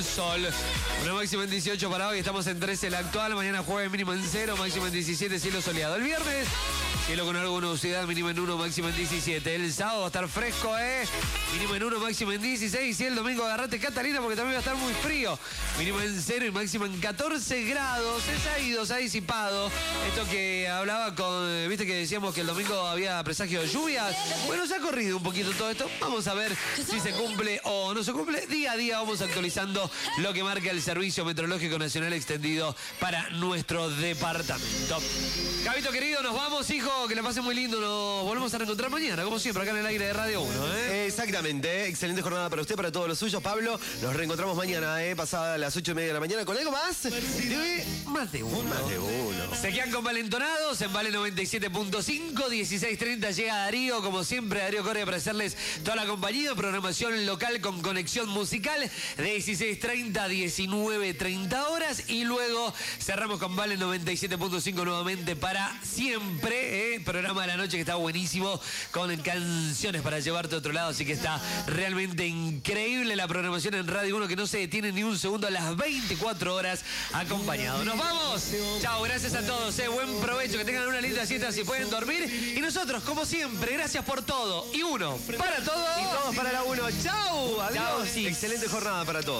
sol. Una máxima en 18 para hoy, estamos en 13 la actual. Mañana jueves mínimo en 0, máxima en 17, cielo soleado. El viernes, cielo con algo de nubosidad, mínimo en 1, máximo en 17. El sábado va a estar fresco, mínimo en 1, máximo en 16. Y el domingo agarrate Catalina porque también va a estar muy frío. Mínimo en 0 y máximo en 14 grados. Se ha disipado. Esto que hablaba con, viste que decíamos que el domingo había presagio de lluvias. Bueno, se ha corrido un poquito todo esto. Vamos a ver si se cumple o no se cumple. Día a día vamos actualizando lo que marca el Servicio Meteorológico Nacional extendido para nuestro departamento. Gabito querido, nos vamos, hijo, que la pasen muy lindo. Nos volvemos a reencontrar mañana, como siempre, acá en el aire de Radio 1. Exactamente, excelente jornada para usted, para todos los suyos. Pablo, nos reencontramos mañana, pasada las 8:30 de la mañana, con algo más. Más de uno. Más de uno. Se quedan convalentonados en Vale 97.5, 16:30 llega Darío, como siempre, Darío Coria, para hacerles toda la compañía, programación local con conexión musical, de 16:30 a 19:30 horas, y luego cerramos con Vale 97.5 nuevamente para siempre, programa de la noche que está buenísimo, con canciones para llevarte a otro lado, así que está realmente increíble la programación en Radio 1, que no se detiene ni un segundo a las 24 horas acompañado. ¡Nos vamos! Chao, gracias a todos, buen provecho, que tengan una linda siesta si pueden dormir, y nosotros, como siempre, gracias por todo, y uno para todos. Y todos para la 1. ¡Chau! Adiós. Chao, sí. Excelente jornada para todos.